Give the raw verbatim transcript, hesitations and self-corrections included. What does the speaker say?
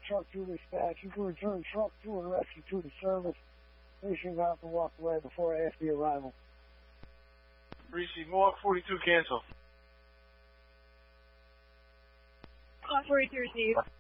truck to dispatch. You can return truck to and rescue to the service. Please hang up and walk away before I ask the arrival. Receive Mohawk forty-two, cancel. Mohawk forty-two, receive.